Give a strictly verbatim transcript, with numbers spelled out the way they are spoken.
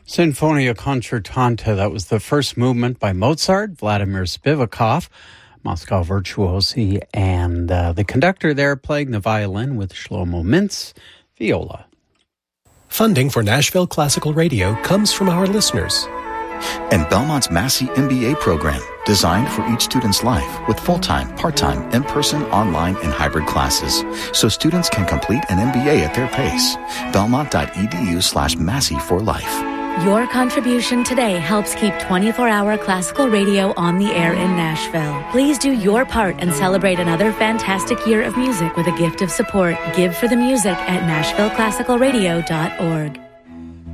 Sinfonia Concertante, that was the first movement by Mozart, Vladimir Spivakov, Moscow virtuosi, and uh, the conductor there playing the violin with Shlomo Mintz, viola. Funding for Nashville Classical Radio comes from our listeners. And Belmont's Massey M B A program, designed for each student's life with full-time, part-time, in-person, online, and hybrid classes, so students can complete an M B A at their pace. Belmont.edu slash Massey for life. Your contribution today helps keep twenty-four hour classical radio on the air in Nashville. Please do your part and celebrate another fantastic year of music with a gift of support. Give for the music at nashville classical radio dot org.